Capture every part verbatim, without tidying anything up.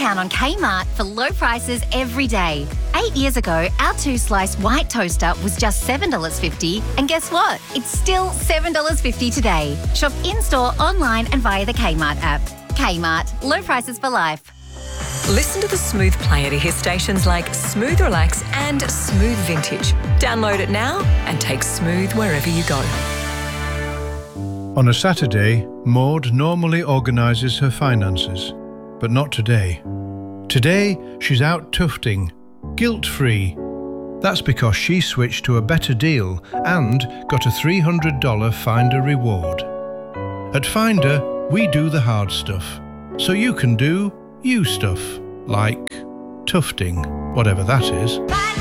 count on Kmart for low prices every day. Eight years ago, our two-slice white toaster was just seven dollars fifty, and guess what? It's still seven dollars fifty today. Shop in-store, online and via the Kmart app. Kmart, low prices for life. Listen to the Smooth player to hear stations like Smooth Relax and Smooth Vintage. Download it now and take Smooth wherever you go. On a Saturday, Maud normally organises her finances, but not today. Today, she's out tufting, guilt-free. That's because she switched to a better deal and got a three hundred dollars Finder reward. At Finder, we do the hard stuff, so you can do you stuff, like tufting, whatever that is.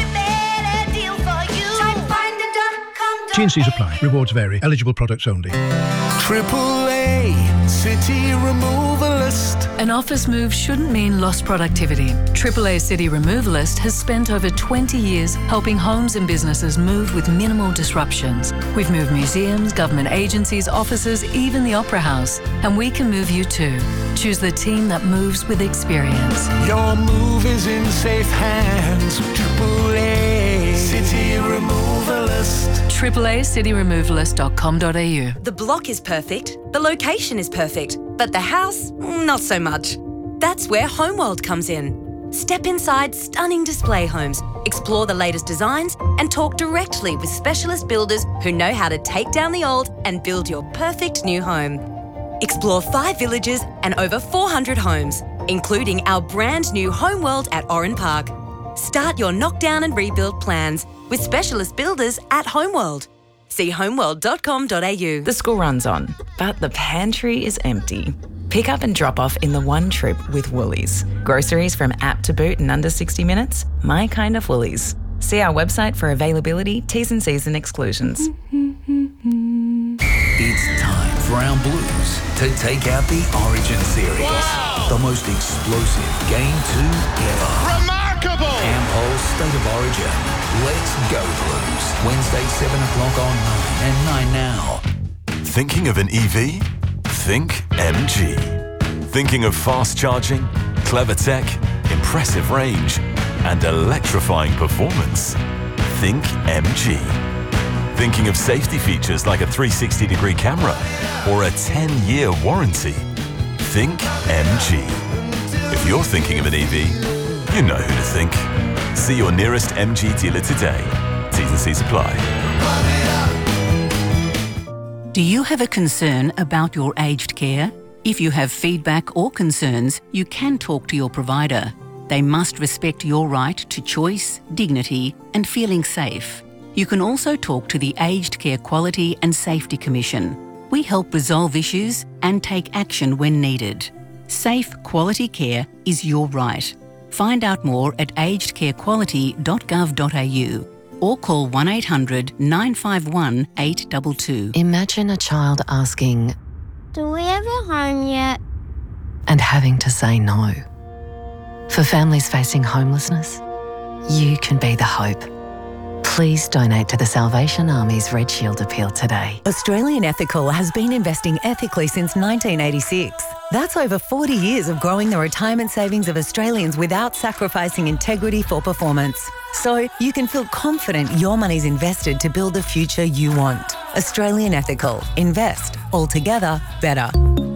T and C's apply. Rewards vary. Eligible products only. Triple A City Removalist. An office move shouldn't mean lost productivity. Triple A City Removalist has spent over twenty years helping homes and businesses move with minimal disruptions. We've moved museums, government agencies, offices, even the Opera House. And we can move you too. Choose the team that moves with experience. Your move is in safe hands. Triple A City Removalist. triple A city removalist dot com dot a u. The block is perfect, the location is perfect, but the house, not so much. That's where Homeworld comes in. Step inside stunning display homes, explore the latest designs, and talk directly with specialist builders who know how to take down the old and build your perfect new home. Explore five villages and over four hundred homes, including our brand new Homeworld at Oran Park. Start your knockdown and rebuild plans with specialist builders at Homeworld. See homeworld dot com dot a u. The school runs on, but the pantry is empty. Pick up and drop off in the one trip with Woolies. Groceries from app to boot in under sixty minutes. My kind of Woolies. See our website for availability, T's and C's and exclusions. It's time for our Blues to take out the Origin series. Wow. The most explosive game two ever. Remarkable! Ampol State of Origin. Let's go Blues. Wednesday, seven o'clock on nine and nine now. Thinking of an E V? Think M G. Thinking of fast charging, clever tech, impressive range, and electrifying performance? Think M G. Thinking of safety features like a three sixty degree camera or a ten year warranty? Think M G. If you're thinking of an E V, you know who to think. See your nearest M G dealer today. T's and C's apply. Do you have a concern about your aged care? If you have feedback or concerns, you can talk to your provider. They must respect your right to choice, dignity, and feeling safe. You can also talk to the Aged Care Quality and Safety Commission. We help resolve issues and take action when needed. Safe, quality care is your right. Find out more at aged care quality dot gov dot a u or call one eight hundred nine five one eight two two. Imagine a child asking, "Do we have a home yet?" and having to say no. For families facing homelessness, you can be the hope. Please donate to the Salvation Army's Red Shield appeal today. Australian Ethical has been investing ethically since nineteen eighty-six. That's over forty years of growing the retirement savings of Australians without sacrificing integrity for performance. So you can feel confident your money's invested to build the future you want. Australian Ethical. Invest. Altogether better.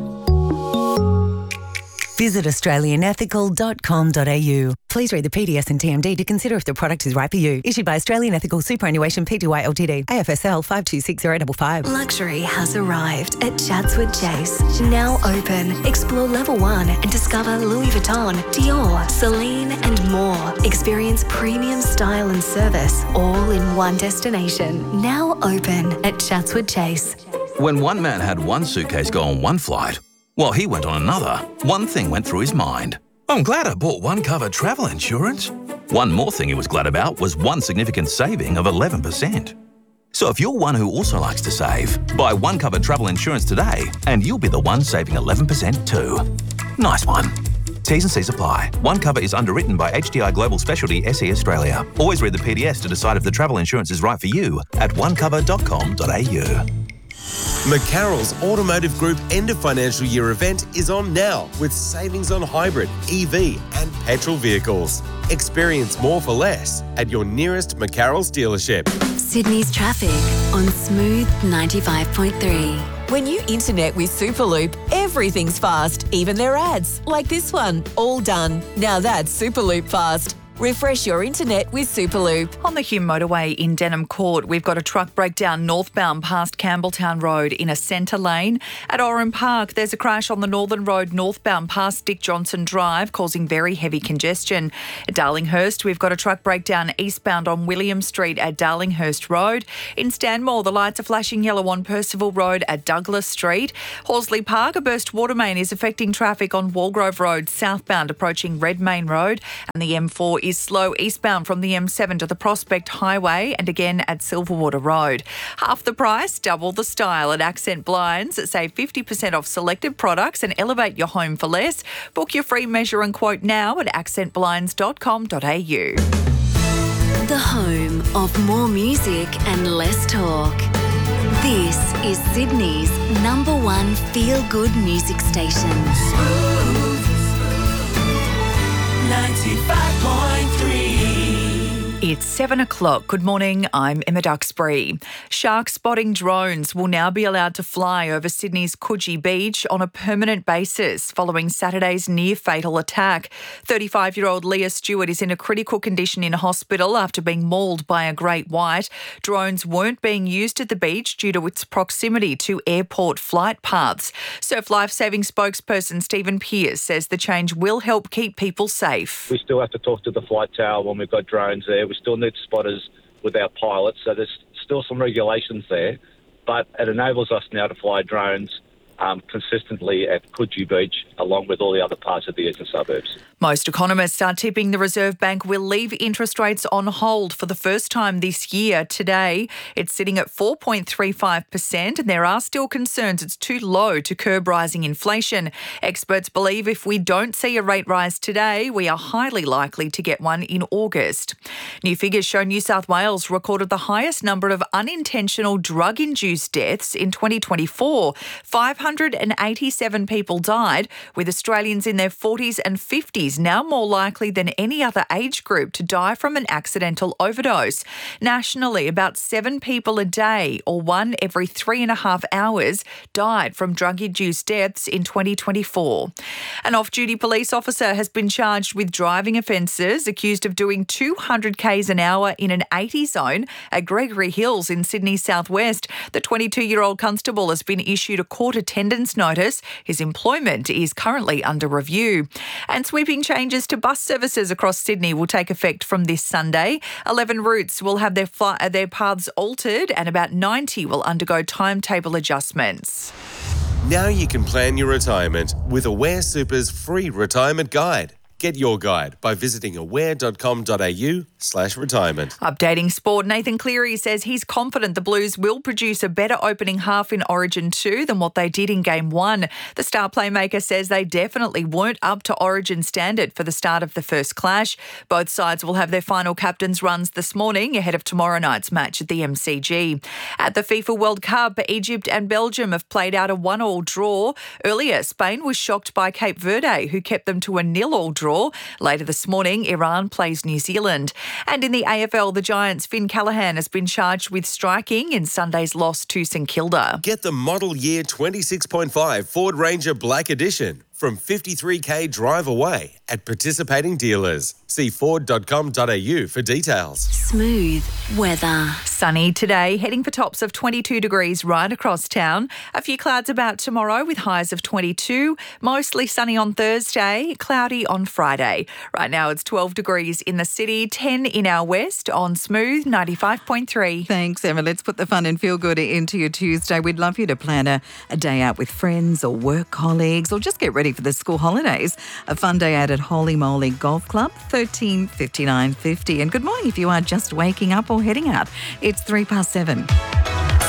Visit australian ethical dot com dot a u. Please read the P D S and T M D to consider if the product is right for you. Issued by Australian Ethical Superannuation Pty Ltd. A F S L five two six zero five five. Luxury has arrived at Chatswood Chase. Now open. Explore level one and discover Louis Vuitton, Dior, Celine and more. Experience premium style and service all in one destination. Now open at Chatswood Chase. When one man had one suitcase go on one flight, while he went on another, one thing went through his mind. I'm glad I bought One Cover travel insurance. One more thing he was glad about was one significant saving of eleven percent. So if you're one who also likes to save, buy One Cover travel insurance today and you'll be the one saving eleven percent too. Nice one. T's and C's apply. One Cover is underwritten by H D I Global Specialty S E Australia. Always read the P D S to decide if the travel insurance is right for you at one cover dot com dot a u. McCarroll's Automotive Group end of financial year event is on now with savings on hybrid, E V and petrol vehicles. Experience more for less at your nearest McCarroll's dealership. Sydney's traffic on Smooth ninety-five point three. When you internet with Superloop, everything's fast, even their ads, like this one, all done. Now that's Superloop fast. Refresh your internet with Superloop. On the Hume Motorway in Denham Court, we've got a truck breakdown northbound past Campbelltown Road in a centre lane. At Oran Park, there's a crash on the Northern Road northbound past Dick Johnson Drive, causing very heavy congestion. At Darlinghurst, we've got a truck breakdown eastbound on William Street at Darlinghurst Road. In Stanmore, the lights are flashing yellow on Percival Road at Douglas Street. Horsley Park, a burst water main is affecting traffic on Walgrove Road southbound approaching Redmayne Road, and the M four is slow eastbound from the M seven to the Prospect Highway and again at Silverwater Road. Half the price, double the style at Accent Blinds. Save fifty percent off selected products and elevate your home for less. Book your free measure and quote now at accent blinds dot com dot a u. The home of more music and less talk. This is Sydney's number one feel-good music station. ninety-five point three. It's seven o'clock. Good morning, I'm Emma Duxbury. Shark spotting drones will now be allowed to fly over Sydney's Coogee Beach on a permanent basis following Saturday's near-fatal attack. thirty-five-year-old Leah Stewart is in a critical condition in hospital after being mauled by a great white. Drones weren't being used at the beach due to its proximity to airport flight paths. Surf Lifesaving spokesperson Stephen Pearce says the change will help keep people safe. We still have to talk to the flight tower when we've got drones there. We still need spotters with our pilots, so there's still some regulations there, but it enables us now to fly drones um, consistently at Coogee Beach along with all the other parts of the eastern suburbs. Most economists are tipping the Reserve Bank will leave interest rates on hold for the first time this year. Today, it's sitting at four point three five percent, and there are still concerns it's too low to curb rising inflation. Experts believe if we don't see a rate rise today, we are highly likely to get one in August. New figures show New South Wales recorded the highest number of unintentional drug-induced deaths in twenty twenty-four. five hundred eighty-seven people died, with Australians in their forties and fifties now more likely than any other age group to die from an accidental overdose. Nationally, about seven people a day, or one every three and a half hours, died from drug-induced deaths in twenty twenty-four. An off-duty police officer has been charged with driving offences, accused of doing two hundred kays an hour in an eighty zone at Gregory Hills in Sydney's southwest. The twenty-two-year-old constable has been issued a court attendance notice. His employment is currently under review. And sweeping changes to bus services across Sydney will take effect from this Sunday. eleven routes will have their fly- their paths altered, and about ninety will undergo timetable adjustments. Now you can plan your retirement with Aware Super's free retirement guide. Get your guide by visiting aware dot com dot a u slash retirement. Updating sport, Nathan Cleary says he's confident the Blues will produce a better opening half in Origin two than what they did in Game one. The star playmaker says they definitely weren't up to Origin standard for the start of the first clash. Both sides will have their final captains' runs this morning ahead of tomorrow night's match at the M C G. At the FIFA World Cup, Egypt and Belgium have played out a one-all draw. Earlier, Spain was shocked by Cape Verde, who kept them to a nil-all draw. Later this morning, Iran plays New Zealand. And in the A F L, the Giants' Finn Callaghan has been charged with striking in Sunday's loss to St Kilda. Get the model year twenty-six point five Ford Ranger Black Edition from fifty-three k drive away at participating dealers. See ford dot com dot a u for details. Smooth weather. Sunny today, heading for tops of twenty-two degrees right across town. A few clouds about tomorrow with highs of twenty-two. Mostly sunny on Thursday, cloudy on Friday. Right now it's twelve degrees in the city, ten in our west on Smooth ninety-five point three. Thanks, Emma. Let's put the fun and feel good into your Tuesday. We'd love you to plan a, a day out with friends or work colleagues, or just get ready for the school holidays. A fun day out at Holy Moly Golf Club, thirteen fifty-nine fifty. And good morning if you are just waking up or heading out. It's three past seven.